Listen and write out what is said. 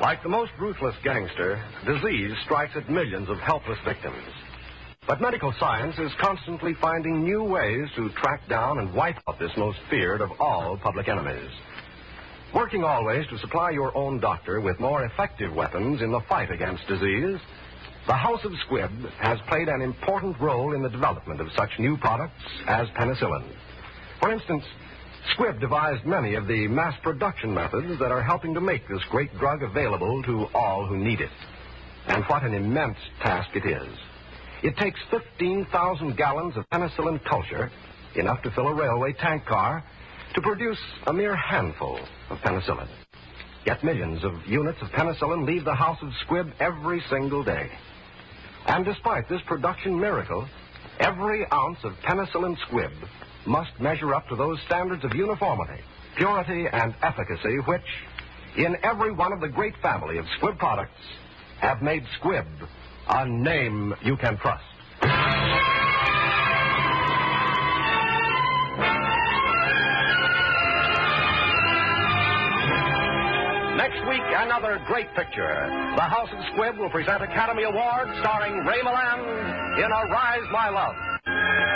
Like the most ruthless gangster, disease strikes at millions of helpless victims. But medical science is constantly finding new ways to track down and wipe out this most feared of all public enemies. Working always to supply your own doctor with more effective weapons in the fight against disease, the House of Squibb has played an important role in the development of such new products as penicillin. For instance, Squibb devised many of the mass production methods that are helping to make this great drug available to all who need it. And what an immense task it is. It takes 15,000 gallons of penicillin culture, enough to fill a railway tank car, to produce a mere handful of penicillin. Yet millions of units of penicillin leave the House of Squibb every single day. And despite this production miracle, every ounce of penicillin Squibb must measure up to those standards of uniformity, purity, and efficacy which, in every one of the great family of Squibb products, have made Squibb a name you can trust. Next week, another great picture. The House of Squibb will present Academy Award starring Ray Milland in Arise, My Love.